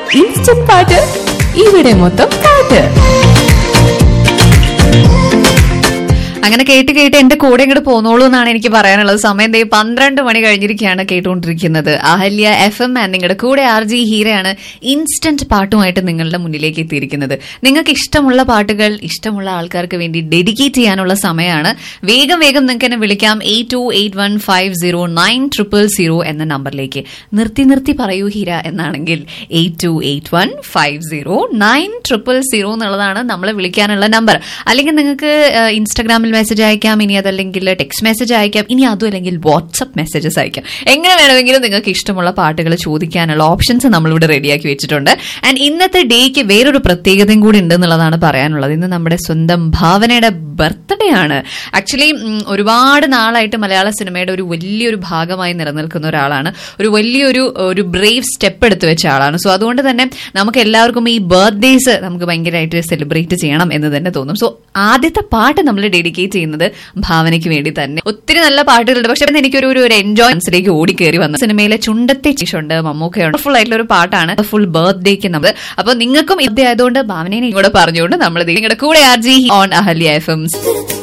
Instant പാട്ട് ഇവിടെ മൊത്തം പാട്ട്. അങ്ങനെ കേട്ട് കേട്ട് എന്റെ കൂടെ ഇങ്ങോട്ട് പോന്നോളൂ എന്നാണ് എനിക്ക് പറയാനുള്ളത്. സമയം 12 മണി കഴിഞ്ഞിരിക്കുകയാണ്. കേട്ടുകൊണ്ടിരിക്കുന്നത് അഹല്യ FM ആൻഡ് നിങ്ങളുടെ കൂടെ RJ ഹീരയാണ് ഇൻസ്റ്റന്റ് പാട്ടുമായിട്ട് നിങ്ങളുടെ മുന്നിലേക്ക് എത്തിയിരിക്കുന്നത്. നിങ്ങൾക്ക് ഇഷ്ടമുള്ള പാട്ടുകൾ ഇഷ്ടമുള്ള ആൾക്കാർക്ക് വേണ്ടി ഡെഡിക്കേറ്റ് ചെയ്യാനുള്ള സമയമാണ്. വേഗം വേഗം നിങ്ങൾക്ക് എന്നെ വിളിക്കാം 8281509000 എന്ന നമ്പറിലേക്ക്. നിർത്തി പറയൂ ഹീര എന്നാണെങ്കിൽ 8281509000 എന്നുള്ളതാണ് നമ്മളെ വിളിക്കാനുള്ള നമ്പർ. അല്ലെങ്കിൽ നിങ്ങൾക്ക് ഇൻസ്റ്റാഗ്രാമിൽ മെസ്സേജ് അയക്കാം, ഇനി അതല്ലെങ്കിൽ ടെക്സ്റ്റ് മെസ്സേജ് അയക്കാം, ഇനി അതും അല്ലെങ്കിൽ വാട്സ്ആപ്പ് മെസ്സേജസ് അയക്കാം. എങ്ങനെ വേണമെങ്കിലും നിങ്ങൾക്ക് ഇഷ്ടമുള്ള പാട്ടുകൾ ചോദിക്കാനുള്ള ഓപ്ഷൻസ് നമ്മളിവിടെ റെഡിയാക്കി വെച്ചിട്ടുണ്ട്. ആൻഡ് ഇന്നത്തെ ഡേക്ക് വേറൊരു പ്രത്യേകതയും കൂടി ഉണ്ട് എന്നുള്ളതാണ് പറയാനുള്ളത്. ഇന്ന് നമ്മുടെ സ്വന്തം ഭാവനയുടെ ബർത്ത്ഡേ ആണ്. ആക്ച്വലി ഒരുപാട് നാളായിട്ട് മലയാള സിനിമയുടെ ഒരു വലിയൊരു ഭാഗമായി നിലനിൽക്കുന്ന ഒരാളാണ്. ഒരു വലിയൊരു ബ്രേവ് സ്റ്റെപ്പ് എടുത്തു വെച്ച ആളാണ്. സോ അതുകൊണ്ട് തന്നെ നമുക്ക് എല്ലാവർക്കും ഈ ബർത്ത്ഡേസ് നമുക്ക് ഭയങ്കരമായിട്ട് സെലിബ്രേറ്റ് ചെയ്യണം എന്ന് തന്നെ തോന്നും. സോ ആദ്യത്തെ പാട്ട് നമ്മൾ ഡെഡിക്കേറ്റ് ചെയ്യുന്നത് ഭാവനയ്ക്ക് വേണ്ടി തന്നെ. ഒത്തിരി നല്ല പാട്ടുകളുണ്ട്, പക്ഷെ എനിക്കൊരു എൻജോയ്മെന്റ്സിലേക്ക് ഓടിക്കേറി വന്ന സിനിമയിലെ ചുണ്ടത്തെ ചീഷുണ്ട്, മമ്മൂക്കയുണ്ട്, ഫുൾ ആയിട്ടുള്ള ഒരു പാട്ടാണ് ഫുൾ ബർത്ത്ഡേക്ക് നമ്മൾ. അപ്പൊ നിങ്ങൾക്കും ഇത് ആയതുകൊണ്ട് ഭാവനയെ ഇങ്ങോട്ട് പറഞ്ഞുകൊണ്ട് നമ്മൾ നിങ്ങളുടെ കൂടെ RJ ഓൺ അഹല്യ FM.